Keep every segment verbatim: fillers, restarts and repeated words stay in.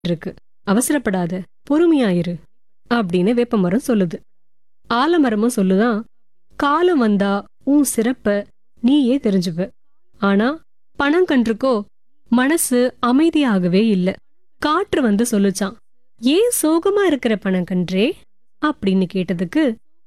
இருக்கு, அவசரப்படாத, பொறுமையாயிரு அப்படின்னு வேப்பமரம் சொல்லுது. ஆலமரமும் சொல்லுதான், காலம் வந்தா உன் சிறப்ப நீயே தெரிஞ்சுவ. ஆனா பனங்கன்றுக்கோ மனசு அமைதியாகவே இல்ல. காற்று வந்து சொல்லுச்சான், ஏன் சோகமா இருக்கிற பனங்கன்றே அப்படின்னு கேட்டதுக்கு,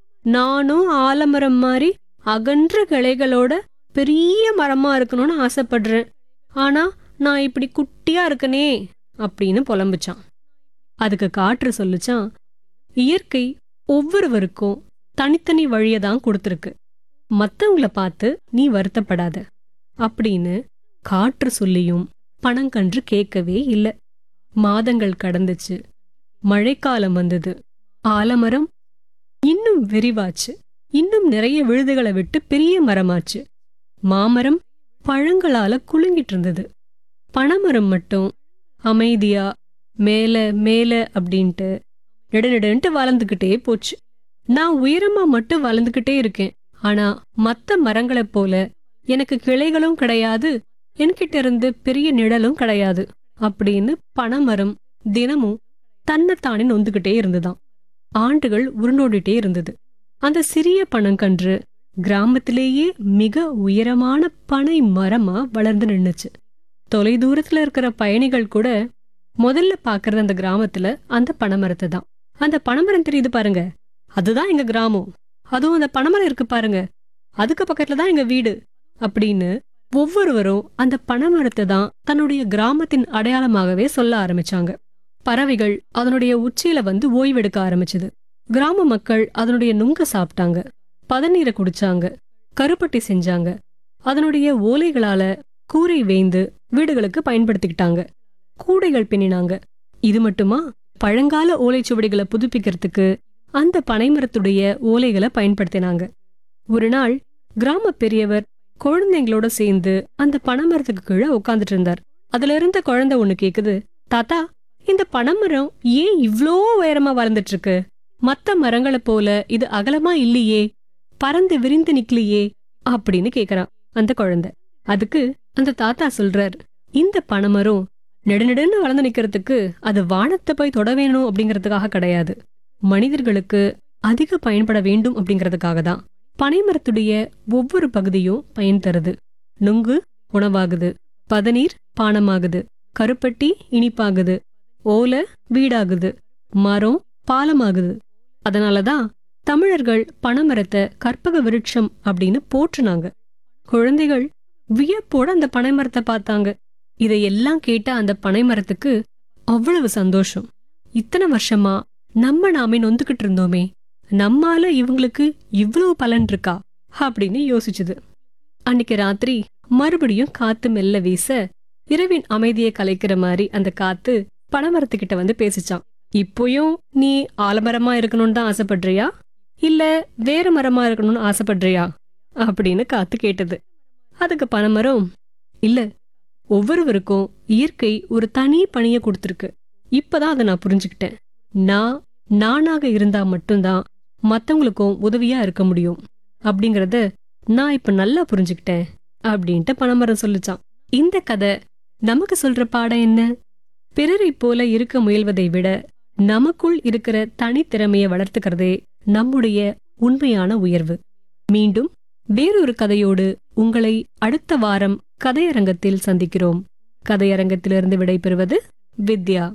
நானும் ஆலமரம் மாதிரி அகன்ற கிளைகளோட பெரிய மரமா இருக்கணும்னு ஆசைப்படுறேன். ஆனா நான் இப்படி குட்டியா இருக்கனே அப்படின்னு புலம்புச்சான். அதுக்கு காற்று சொல்லுச்சான், இயற்கை ஒவ்வொருவருக்கும் தனித்தனி வழியதான் கொடுத்துருக்கு, மத்தவங்கள பார்த்து நீ வருத்தப்படாத அப்படின்னு காற்று சொல்லியும் பனங்கன்று கேட்கவே இல்ல. மாதங்கள் கடந்துச்சு, மழைக்காலம் வந்தது. ஆலமரம் இன்னும் விரிவாச்சு, இன்னும் நிறைய விழுதுகளை விட்டு பெரிய மரமாச்சு. மாமரம் பழங்களால குலுங்கிட்டு இருந்தது. பனைமரம் மட்டும் அமைதியா மேல மேல அப்படின்ட்டு நெடுநெடுன்ட்டு வளர்ந்துகிட்டே போச்சு. நான் உயரமா மட்டும் வளர்ந்துகிட்டே இருக்கேன், ஆனா மத்த மரங்களைப் போல எனக்கு கிளைகளும் கிடையாது, என்கிட்ட இருந்து பெரிய நிழலும் கிடையாது அப்படின்னு பனைமரம் தினமும் தன்னைத்தானே நொந்துகிட்டே இருந்துதான். ஆண்டுகள் உருண்டோடிட்டே இருந்தது. அந்த சிறிய பனங்கன்று கிராமத்திலேயே மிக உயரமான பனை மரமா வளர்ந்து நின்னுச்சு. தொலை தூரத்துல இருக்கிற பயணிகள் கூட முதல்ல பாக்குறது அந்த கிராமத்துல அந்த பனைமரத்தை தான். அந்த பனைமரம் தெரியுது பாருங்க, அதுதான் எங்க கிராமம். அதுவும் அந்த பனைமரம் இருக்கு பாருங்க, அதுக்கு பக்கத்துல தான் எங்க வீடு அப்படின்னு ஒவ்வொருவரும் அந்த பனைமரத்தை தான் தன்னுடைய கிராமத்தின் அடையாளமாகவே சொல்ல ஆரம்பிச்சாங்க. பறவைகள் அதனுடைய உச்சியில வந்து ஓய்வெடுக்க ஆரம்பிச்சது. கிராம மக்கள் அதனுடைய நுங்க சாப்பிட்டாங்க, பதநீரை குடிச்சாங்க, கருப்பட்டி செஞ்சாங்க. அதனுடைய ஓலைகளால கூரை வேய்ந்து வீடுகளுக்கு பயன்படுத்திக்கிட்டாங்க, கூடைகள் பின்னினாங்க. இது மட்டுமா, பழங்கால ஓலைச்சுவடிகளை புதுப்பிக்கிறதுக்கு அந்த பனைமரத்துடைய ஓலைகளை பயன்படுத்தினாங்க. ஒரு நாள் கிராம பெரியவர் குழந்தைங்களோட சேர்ந்து அந்த பனைமரத்துக்கு கீழே உட்காந்துட்டு இருந்தார். அதுல இருந்த குழந்தை ஒண்ணு கேக்குது, தாத்தா, இந்த பனைமரம் ஏன் இவ்ளோ உயரமா வளர்ந்துட்டு இருக்கு? மத்த மரங்களை போல இது அகலமா இல்லையே, பறந்து விரிந்து நிக்கலையே அப்படின்னு கேக்குறான் அந்த குழந்தை. அதுக்கு அந்த தாத்தா சொல்றார், இந்த பனைமரம் நெடுநெடுன்னு வளர்ந்து நிக்கிறதுக்கு அது வானத்தை போய் தொட வேணும் அப்படிங்கறதுக்காக கிடையாது, மனிதர்களுக்கு அதிக பயன்பட வேண்டும் அப்படிங்கறதுக்காக தான். பனைமரத்துடைய ஒவ்வொரு பகுதியும் பயன் தருது. நுங்கு உணவாகுது, பதநீர் பானமாகுது, கருப்பட்டி இனிப்பாகுது, ஓலை வீடாகுது, மரம் பாலமாகுது. அதனாலதான் தமிழர்கள் பனைமரத்தை கற்பக விருட்சம் அப்படின்னு போற்றுனாங்க. குழந்தைகள் வியப்போட அந்த பனைமரத்தை பார்த்தாங்க. இதையெல்லாம் கேட்ட அந்த பனைமரத்துக்கு அவ்வளவு சந்தோஷம். இத்தனை வருஷமா நம்ம நாமே நொந்துகிட்டு இருந்தோமே, நம்மால இவங்களுக்கு இவ்வளவு பலன் இருக்கா அப்படின்னு யோசிச்சுது. அன்னைக்கு ராத்திரி மறுபடியும் காத்து மெல்ல வீச, இரவின் அமைதியை கலைக்கிற மாதிரி அந்த காத்து பனைமரத்துக்கிட்ட வந்து பேசிச்சான். இப்போயும் நீ ஆலமரமா இருக்கணும்னு தான் ஆசைப்படுறியா, இல்ல வேற மரமா இருக்கணும்னு ஆசைப்படுறியா அப்படின்னு காத்து கேட்டது. அதுக்கு பனைமரம், இல்ல, ஒவ்வொருவருக்கும் இயற்கை ஒரு தனி பணியை கொடுத்துருக்கு, இப்பதான் அதை நான் புரிஞ்சுக்கிட்டேன். நான் நானாக இருந்தா மட்டும்தான் மத்தவங்களுக்கும் உதவியா இருக்க முடியும் அப்படிங்கறத நான் இப்ப நல்லா புரிஞ்சுக்கிட்டேன் அப்படின்ட்டு பனைமரம் சொல்லிச்சான். இந்த கதை நமக்கு சொல்ற பாடம் என்ன? பிறரை போல இருக்க முயல்வதை விட நமக்குள் இருக்கிற தனித்திறமையை வளர்த்துக்கிறதே நம்முடைய உண்மையான உயர்வு. மீண்டும் வேறொரு கதையோடு உங்களை அடுத்த வாரம் கதையரங்கத்தில் சந்திக்கிறோம். கதையரங்கத்திலிருந்து விடைபெறுவது வித்யா.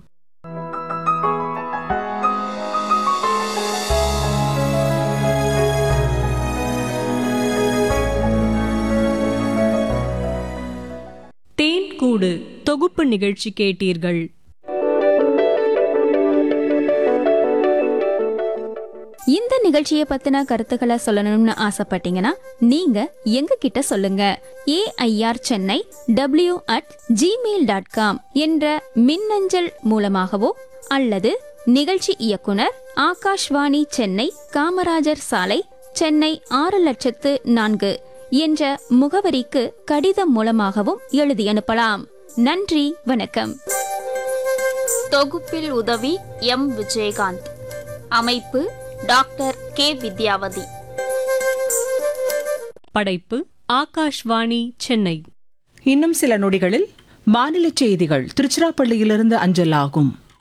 தேன்கூடு தொகுப்பு நிகழ்ச்சி கேட்டீர்கள். இந்த நிகழ்ச்சியை பத்தின கருத்துக்களை சொல்லணும்னு ஆசைப்பட்டீங்கன்னா நீங்க எங்க கிட்ட சொல்லுங்க. AIR Chennai W at Gmail dot com என்ற மின்னஞ்சல் மூலமாகவோ அல்லது நிகழ்ச்சி இயக்குனர் ஆகாஷ்வாணி சென்னை, காமராஜர் சாலை, சென்னை ஆறு லட்சத்து நான்கு என்ற முகவரிக்கு கடிதம் மூலமாகவும் எழுதி அனுப்பலாம். நன்றி, வணக்கம். தொகுப்பில் உதவி எம் விஜயகாந்த். அமைப்பு டாக்டர் கே வித்யாவதி. படைப்பு ஆகாஷ்வாணி சென்னை. இன்னும் சில நொடிகளில் மாநில செய்திகள் திருச்சிராப்பள்ளியிலிருந்து அஞ்சலாகும்.